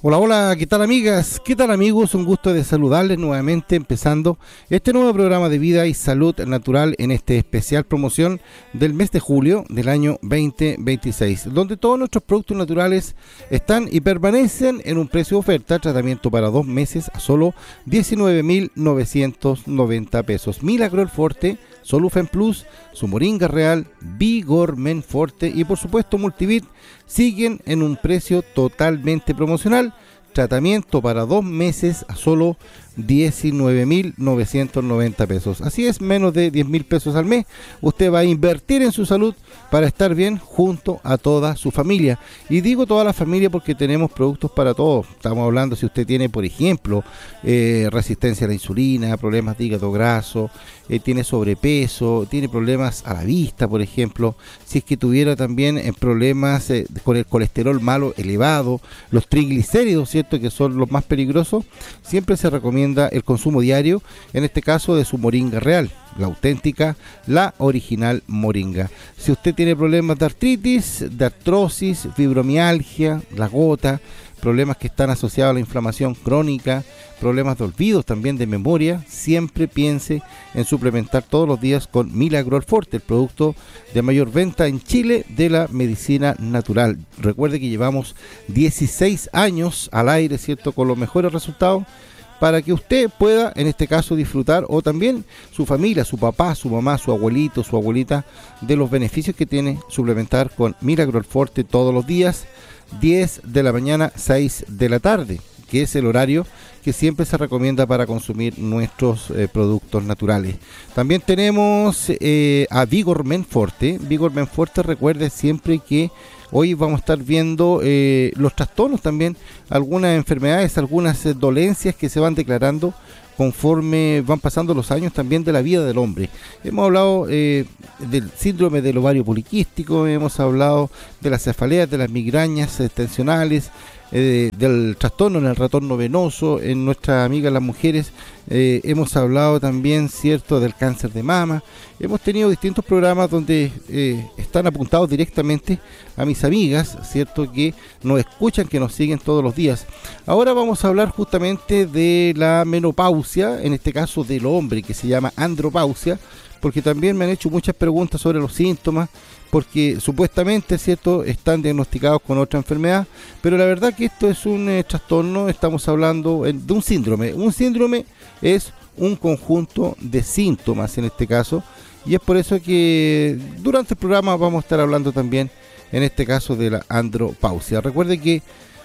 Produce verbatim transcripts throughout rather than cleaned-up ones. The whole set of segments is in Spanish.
Hola, hola, ¿qué tal amigas? ¿Qué tal amigos? Un gusto de saludarles nuevamente empezando este nuevo programa de vida y salud natural en este especial promoción del mes de julio del año veinte veintiséis, donde todos nuestros productos naturales están y permanecen en un precio de oferta, tratamiento para dos meses a solo diecinueve mil novecientos noventa pesos. Milagro Forte, Solufen Plus, su Moringa Real, Vigor Men Forte y por supuesto Multivit siguen en un precio totalmente promocional. Tratamiento para dos meses a solo diecinueve mil novecientos noventa pesos. Así es, menos de diez mil pesos al mes. Usted va a invertir en su salud para estar bien junto a toda su familia. Y digo toda la familia porque tenemos productos para todos. Estamos hablando si usted tiene, por ejemplo, eh, resistencia a la insulina, problemas de hígado graso, eh, tiene sobrepeso, tiene problemas a la vista, por ejemplo. Si es que tuviera también eh, problemas eh, con el colesterol malo elevado, los triglicéridos, ¿cierto?, que son los más peligrosos, siempre se recomienda el consumo diario, en este caso de su Moringa Real, la auténtica, la original Moringa. Si usted tiene problemas de artritis, de artrosis, fibromialgia, la gota, problemas que están asociados a la inflamación crónica, problemas de olvido, también de memoria, siempre piense en suplementar todos los días con Milagro Forte, el producto de mayor venta en Chile de la medicina natural. Recuerde que llevamos dieciséis años al aire, ¿cierto?, con los mejores resultados, para que usted pueda, en este caso, disfrutar, o también su familia, su papá, su mamá, su abuelito, su abuelita, de los beneficios que tiene suplementar con Milagro Forte todos los días, diez de la mañana, seis de la tarde, que es el horario que siempre se recomienda para consumir nuestros eh, productos naturales. También tenemos eh, a Vigor Men Forte. Vigor Men Forte, recuerde siempre que hoy vamos a estar viendo eh, los trastornos también, algunas enfermedades, algunas eh, dolencias que se van declarando conforme van pasando los años también de la vida del hombre. Hemos hablado eh, del síndrome del ovario poliquístico, hemos hablado de las cefaleas, de las migrañas eh, tensionales, eh, del trastorno en el retorno venoso, en nuestras amigas las mujeres, eh, hemos hablado también, cierto, del cáncer de mama. Hemos tenido distintos programas donde eh, están apuntados directamente a mis amigas, cierto, que nos escuchan, que nos siguen todos los días. Ahora vamos a hablar justamente de la menopausia, en este caso del hombre, que se llama andropausia, porque también me han hecho muchas preguntas sobre los síntomas, porque supuestamente, cierto, están diagnosticados con otra enfermedad, pero la verdad que esto es un eh, trastorno. Estamos hablando en, de un síndrome. Un síndrome es un conjunto de síntomas en este caso, y es por eso que durante el programa vamos a estar hablando también, en este caso, de la andropausia. Recuerde que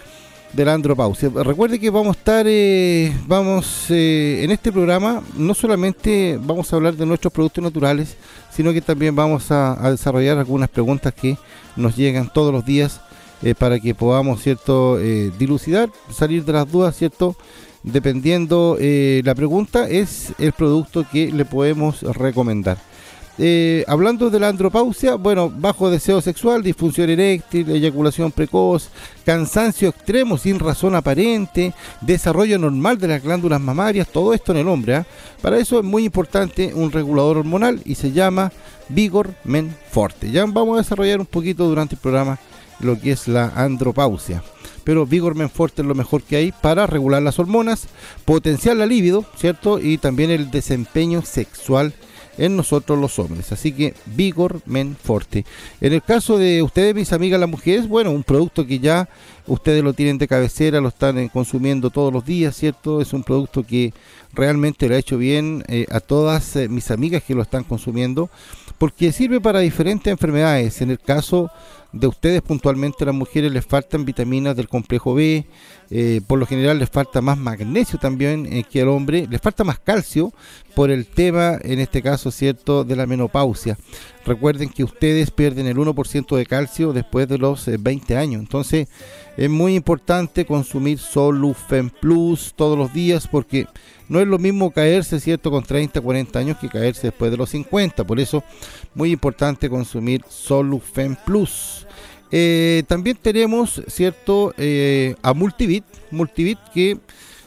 de la andropausia. Recuerde que vamos a estar, eh, vamos eh, en este programa, no solamente vamos a hablar de nuestros productos naturales, sino que también vamos a, a desarrollar algunas preguntas que nos llegan todos los días eh, para que podamos, cierto, eh, dilucidar, salir de las dudas, cierto, dependiendo eh, la pregunta, es el producto que le podemos recomendar. Eh, hablando de la andropausia, bueno, bajo deseo sexual, disfunción eréctil, eyaculación precoz, cansancio extremo sin razón aparente, desarrollo normal de las glándulas mamarias, todo esto en el hombre, ¿eh? Para eso es muy importante un regulador hormonal y se llama Vigor Men Forte. Ya vamos a desarrollar un poquito durante el programa lo que es la andropausia, pero Vigor Men Forte es lo mejor que hay para regular las hormonas, potenciar la libido, ¿cierto?, y también el desempeño sexual en nosotros los hombres. Así que Vigor Men Forte. En el caso de ustedes, mis amigas las mujeres, bueno, un producto que ya ustedes lo tienen de cabecera, lo están eh, consumiendo todos los días, ¿cierto? Es un producto que realmente le ha hecho bien eh, a todas eh, mis amigas que lo están consumiendo, porque sirve para diferentes enfermedades. En el caso de ustedes puntualmente, las mujeres, les faltan vitaminas del complejo B, eh, por lo general les falta más magnesio también eh, que al hombre, les falta más calcio por el tema, en este caso, cierto, de la menopausia. Recuerden que ustedes pierden el uno por ciento de calcio después de los eh, veinte años, entonces es muy importante consumir Solufen Plus todos los días, porque no es lo mismo caerse, cierto, con treinta, cuarenta años que caerse después de los cincuenta. Por eso, muy importante consumir Solufen Plus. Eh, también tenemos, cierto, eh, a Multivit, Multivit que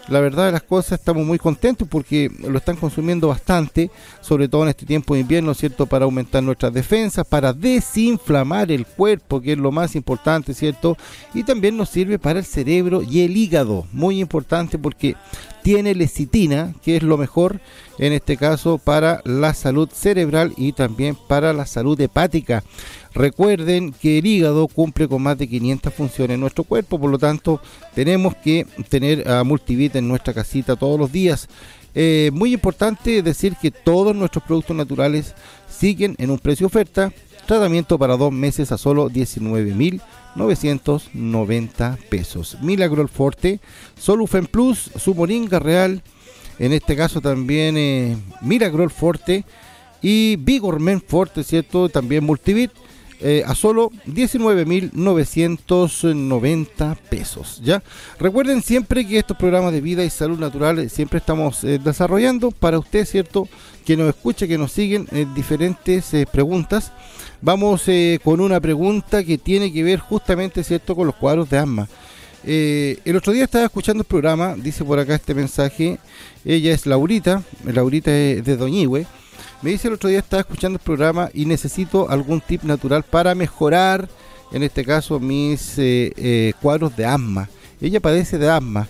la verdad de las cosas estamos muy contentos porque lo están consumiendo bastante, sobre todo en este tiempo de invierno, ¿cierto? Para aumentar nuestras defensas, para desinflamar el cuerpo, que es lo más importante, ¿cierto? Y también nos sirve para el cerebro y el hígado, muy importante porque tiene lecitina, que es lo mejor en este caso para la salud cerebral y también para la salud hepática. Recuerden que el hígado cumple con más de quinientas funciones en nuestro cuerpo, por lo tanto tenemos que tener a Multivit en nuestra casita todos los días. Eh, muy importante decir que todos nuestros productos naturales siguen en un precio oferta, tratamiento para dos meses a solo diecinueve mil novecientos noventa pesos. Milagrol Forte, Solufen Plus, su moringa real, en este caso también eh, Milagrol Forte y Vigormen Forte, ¿cierto? También Multivit. Eh, a solo diecinueve mil novecientos noventa pesos, ¿ya? Recuerden siempre que estos programas de vida y salud natural eh, siempre estamos eh, desarrollando para usted, ¿cierto? Que nos escuche, que nos siguen eh, diferentes eh, preguntas. Vamos eh, con una pregunta que tiene que ver justamente, ¿cierto? Con los cuadros de asma. Eh, el otro día estaba escuchando el programa, dice por acá este mensaje, ella es Laurita, Laurita es de Doñihue. Me dice el otro día estaba escuchando el programa y necesito algún tip natural para mejorar, en este caso, mis eh, eh, cuadros de asma. Ella padece de asma.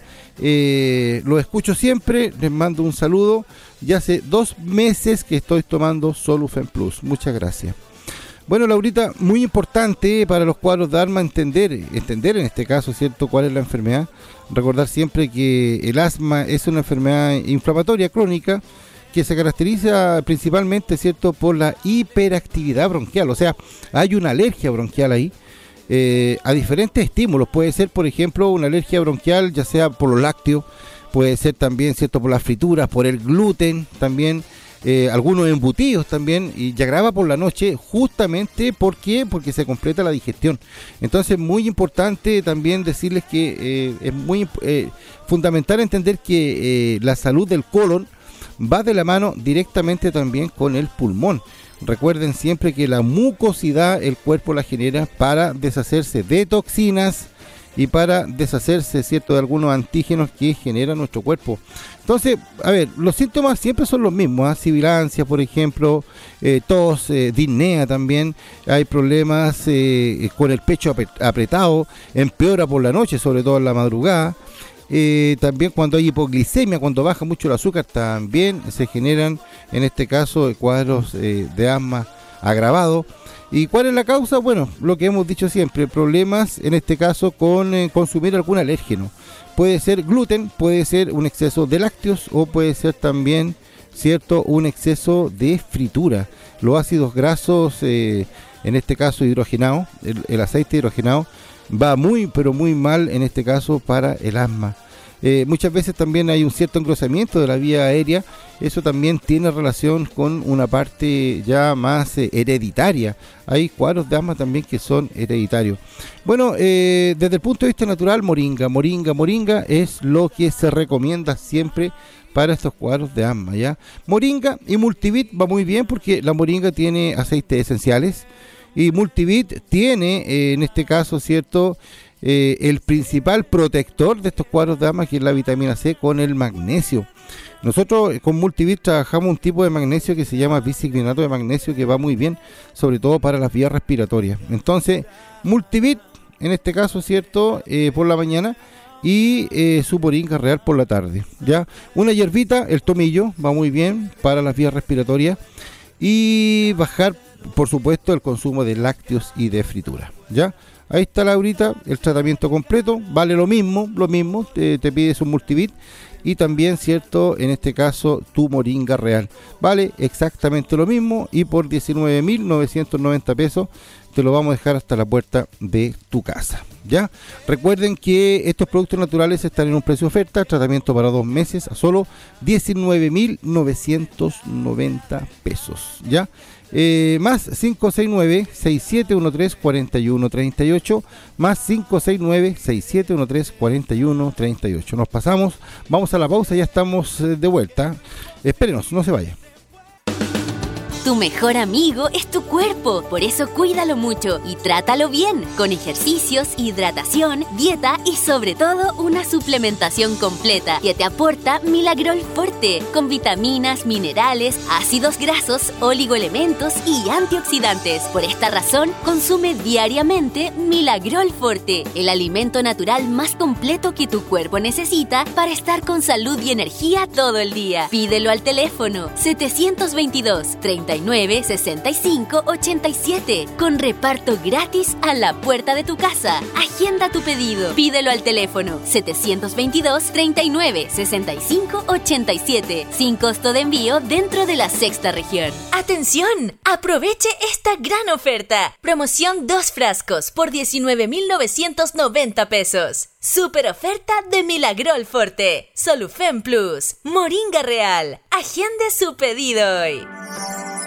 Eh, lo escucho siempre, les mando un saludo. Ya hace dos meses que estoy tomando Solufen Plus. Muchas gracias. Bueno, Laurita, muy importante para los cuadros de asma entender, entender en este caso, ¿cierto?, cuál es la enfermedad. Recordar siempre que el asma es una enfermedad inflamatoria crónica que se caracteriza principalmente, ¿cierto?, por la hiperactividad bronquial, o sea, hay una alergia bronquial ahí eh, a diferentes estímulos. Puede ser, por ejemplo, una alergia bronquial ya sea por los lácteos, puede ser también, ¿cierto?, por las frituras, por el gluten también, eh, algunos embutidos también, y ya agrava por la noche justamente, ¿por qué? Porque se completa la digestión. Entonces, muy importante también decirles que eh, es muy eh, fundamental entender que eh, la salud del colon va de la mano directamente también con el pulmón. Recuerden siempre que la mucosidad el cuerpo la genera para deshacerse de toxinas y para deshacerse, ¿cierto?, de algunos antígenos que genera nuestro cuerpo. Entonces, a ver, los síntomas siempre son los mismos, ¿eh? Sibilancia, por ejemplo, eh, tos, eh, disnea también, hay problemas eh, con el pecho apretado, empeora por la noche, sobre todo en la madrugada. Eh, también cuando hay hipoglicemia, cuando baja mucho el azúcar, también se generan, en este caso, cuadros eh, de asma agravados. ¿Y cuál es la causa? Bueno, lo que hemos dicho siempre, problemas, en este caso, con eh, consumir algún alérgeno. Puede ser gluten, puede ser un exceso de lácteos o puede ser también, ¿cierto?, un exceso de fritura. Los ácidos grasos, eh, en este caso hidrogenado, el, el aceite hidrogenado, va muy pero muy mal en este caso para el asma. Eh, muchas veces también hay un cierto engrosamiento de la vía aérea, eso también tiene relación con una parte ya más eh, hereditaria. Hay cuadros de asma también que son hereditarios. Bueno, eh, desde el punto de vista natural, moringa, moringa, moringa es lo que se recomienda siempre para estos cuadros de asma, ¿ya? Moringa y Multivit va muy bien porque la moringa tiene aceites esenciales y Multivit tiene, eh, en este caso, ¿cierto?, eh, el principal protector de estos cuadros de asma, que es la vitamina C con el magnesio. Nosotros eh, con Multivit trabajamos un tipo de magnesio que se llama biciclinato de magnesio, que va muy bien, sobre todo para las vías respiratorias. Entonces, Multivit, en este caso, ¿cierto?, eh, por la mañana, y eh, su moringa real por la tarde, ¿ya? Una hierbita, el tomillo, va muy bien para las vías respiratorias, y bajar, por supuesto, el consumo de lácteos y de fritura, ¿ya? Ahí está, Laurita, el tratamiento completo, vale lo mismo, lo mismo, te, te pides un Multivit y también, ¿cierto?, en este caso, tu moringa real. Vale exactamente lo mismo y por diecinueve mil novecientos noventa pesos te lo vamos a dejar hasta la puerta de tu casa, ¿ya? Recuerden que estos productos naturales están en un precio oferta, tratamiento para dos meses a solo diecinueve mil novecientos noventa pesos, ¿ya? Eh, más cinco seis nueve, seis siete uno tres, cuatro uno tres ocho, más cinco seis nueve, seis siete uno tres, cuatro uno tres ocho. Nos pasamos, vamos a la pausa, ya estamos de vuelta. Espérenos, no se vaya. Tu mejor amigo es tu cuerpo, por eso cuídalo mucho y trátalo bien, con ejercicios, hidratación, dieta y sobre todo una suplementación completa que te aporta Milagrol Forte, con vitaminas, minerales, ácidos grasos, oligoelementos y antioxidantes. Por esta razón, consume diariamente Milagrol Forte, el alimento natural más completo que tu cuerpo necesita para estar con salud y energía todo el día. Pídelo al teléfono setecientos veintidós, treinta y nueve, sesenta y cinco, ochenta y siete, con reparto gratis a la puerta de tu casa. Agenda tu pedido. Pídelo al teléfono setecientos veintidós, treinta y nueve, sesenta y cinco, ochenta y siete, sin costo de envío dentro de la sexta región. ¡Atención! Aproveche esta gran oferta. Promoción dos frascos por diecinueve mil novecientos noventa pesos. Super oferta de Milagrol Forte, Solufen Plus, Moringa Real. Agende su pedido hoy.